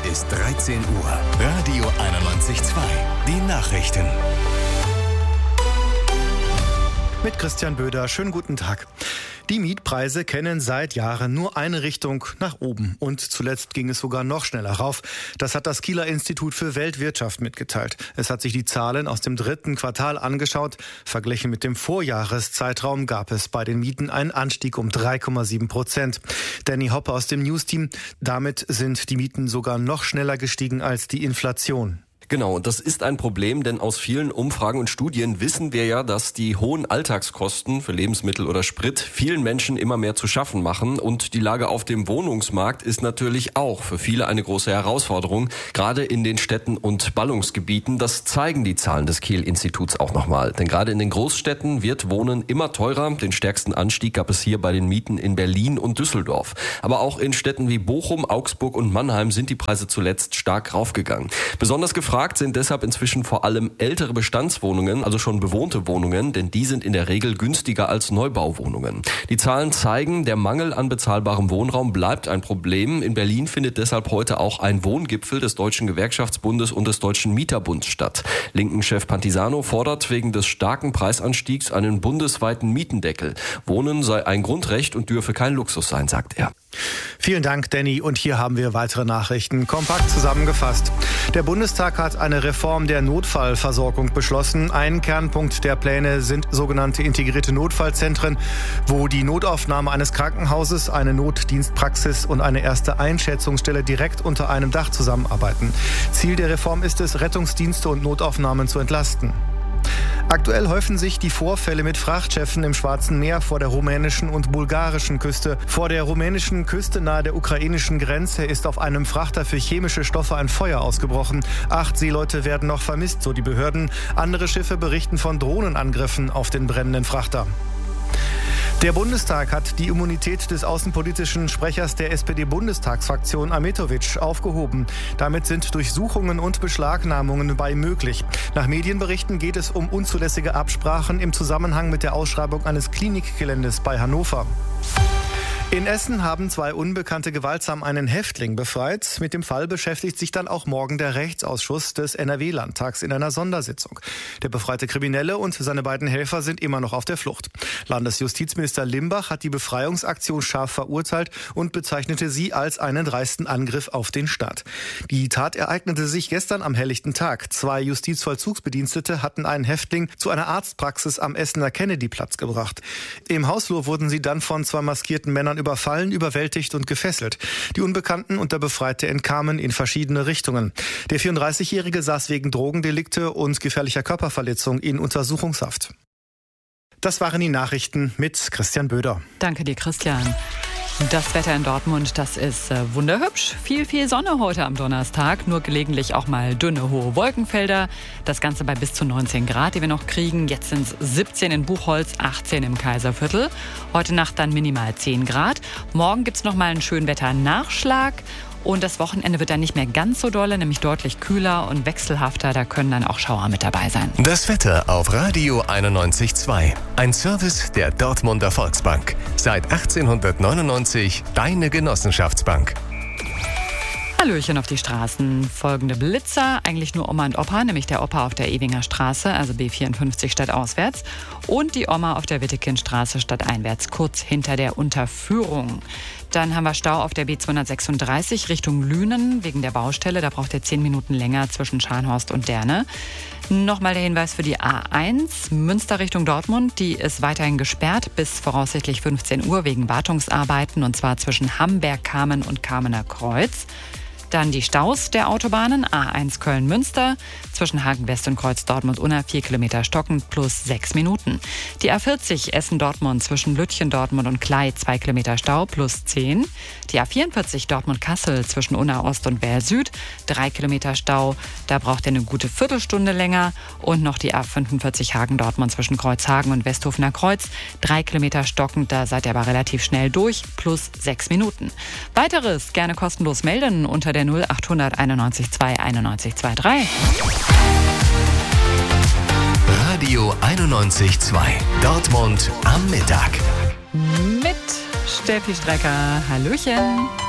ist 13 Uhr. Radio 91.2. Die Nachrichten. Mit Christian Böder. Schönen guten Tag. Die Mietpreise kennen seit Jahren nur eine Richtung nach oben. Und zuletzt ging es sogar noch schneller rauf. Das hat das Kieler Institut für Weltwirtschaft mitgeteilt. Es hat sich die Zahlen aus dem 3. Quartal angeschaut. Verglichen mit dem Vorjahreszeitraum gab es bei den Mieten einen Anstieg um 3,7%. Danny Hoppe aus dem Newsteam. Damit sind die Mieten sogar noch schneller gestiegen als die Inflation. Genau, und das ist ein Problem, denn aus vielen Umfragen und Studien wissen wir ja, dass die hohen Alltagskosten für Lebensmittel oder Sprit vielen Menschen immer mehr zu schaffen machen. Und die Lage auf dem Wohnungsmarkt ist natürlich auch für viele eine große Herausforderung, gerade in den Städten und Ballungsgebieten. Das zeigen die Zahlen des Kiel-Instituts auch nochmal. Denn gerade in den Großstädten wird Wohnen immer teurer. Den stärksten Anstieg gab es hier bei den Mieten in Berlin und Düsseldorf. Aber auch in Städten wie Bochum, Augsburg und Mannheim sind die Preise zuletzt stark raufgegangen. Besonders gefragt sind deshalb inzwischen vor allem ältere Bestandswohnungen, also schon bewohnte Wohnungen, denn die sind in der Regel günstiger als Neubauwohnungen. Die Zahlen zeigen, der Mangel an bezahlbarem Wohnraum bleibt ein Problem. In Berlin findet deshalb heute auch ein Wohngipfel des Deutschen Gewerkschaftsbundes und des Deutschen Mieterbunds statt. Linken-Chef Pantisano fordert wegen des starken Preisanstiegs einen bundesweiten Mietendeckel. Wohnen sei ein Grundrecht und dürfe kein Luxus sein, sagt er. Vielen Dank, Danny. Und hier haben wir weitere Nachrichten. Kompakt zusammengefasst. Der Bundestag hat eine Reform der Notfallversorgung beschlossen. Ein Kernpunkt der Pläne sind sogenannte integrierte Notfallzentren, wo die Notaufnahme eines Krankenhauses, eine Notdienstpraxis und eine erste Einschätzungsstelle direkt unter einem Dach zusammenarbeiten. Ziel der Reform ist es, Rettungsdienste und Notaufnahmen zu entlasten. Aktuell häufen sich die Vorfälle mit Frachtschiffen im Schwarzen Meer vor der rumänischen und bulgarischen Küste. Vor der rumänischen Küste nahe der ukrainischen Grenze ist auf einem Frachter für chemische Stoffe ein Feuer ausgebrochen. 8 Seeleute werden noch vermisst, so die Behörden. Andere Schiffe berichten von Drohnenangriffen auf den brennenden Frachter. Der Bundestag hat die Immunität des außenpolitischen Sprechers der SPD-Bundestagsfraktion Ahmetović aufgehoben. Damit sind Durchsuchungen und Beschlagnahmungen bei möglich. Nach Medienberichten geht es um unzulässige Absprachen im Zusammenhang mit der Ausschreibung eines Klinikgeländes bei Hannover. In Essen haben 2 Unbekannte gewaltsam einen Häftling befreit. Mit dem Fall beschäftigt sich dann auch morgen der Rechtsausschuss des NRW-Landtags in einer Sondersitzung. Der befreite Kriminelle und seine beiden Helfer sind immer noch auf der Flucht. Landesjustizminister Limbach hat die Befreiungsaktion scharf verurteilt und bezeichnete sie als einen dreisten Angriff auf den Staat. Die Tat ereignete sich gestern am helllichten Tag. 2 Justizvollzugsbedienstete hatten einen Häftling zu einer Arztpraxis am Essener Kennedyplatz gebracht. Im Hausflur wurden sie dann von 2 maskierten Männern überfallen, überwältigt und gefesselt. Die Unbekannten und der Befreite entkamen in verschiedene Richtungen. Der 34-Jährige saß wegen Drogendelikte und gefährlicher Körperverletzung in Untersuchungshaft. Das waren die Nachrichten mit Christian Böder. Danke dir, Christian. Das Wetter in Dortmund, das ist wunderhübsch. Viel Sonne heute am Donnerstag, nur gelegentlich auch mal dünne, hohe Wolkenfelder. Das Ganze bei bis zu 19 Grad, die wir noch kriegen. Jetzt sind es 17 in Buchholz, 18 im Kaiserviertel. Heute Nacht dann minimal 10 Grad. Morgen gibt es noch mal einen schönen Wetternachschlag. Und das Wochenende wird dann nicht mehr ganz so dolle, nämlich deutlich kühler und wechselhafter. Da können dann auch Schauer mit dabei sein. Das Wetter auf Radio 91.2. Ein Service der Dortmunder Volksbank. Seit 1899 deine Genossenschaftsbank. Hallöchen auf die Straßen. Folgende Blitzer, eigentlich nur Oma und Opa, nämlich der Opa auf der Ewinger Straße, also B54 stadtauswärts, und die Oma auf der Wittekindstraße stadteinwärts, kurz hinter der Unterführung. Dann haben wir Stau auf der B236 Richtung Lünen wegen der Baustelle. Da braucht ihr 10 Minuten länger zwischen Scharnhorst und Derne. Nochmal der Hinweis für die A1 Münster Richtung Dortmund. Die ist weiterhin gesperrt bis voraussichtlich 15 Uhr wegen Wartungsarbeiten, und zwar zwischen Hamberg-Kamen und Kamener Kreuz. Dann die Staus der Autobahnen. A1 Köln-Münster zwischen Hagen-West und Kreuz Dortmund-Unna 4 Kilometer stockend plus 6 Minuten. Die A40 Essen-Dortmund zwischen Lütchen-Dortmund und Klei 2 Kilometer Stau plus 10. Die A44 Dortmund-Kassel zwischen Unna Ost und Bär Süd 3 Kilometer Stau. Da braucht ihr eine gute Viertelstunde länger. Und noch die A45 Hagen-Dortmund zwischen Kreuzhagen und Westhofener Kreuz 3 Kilometer stockend. Da seid ihr aber relativ schnell durch plus 6 Minuten. Weiteres gerne kostenlos melden unter der 0800 91 2 91 23. Radio 91.2. Dortmund am Mittag. Mit Steffi Strecker. Hallöchen.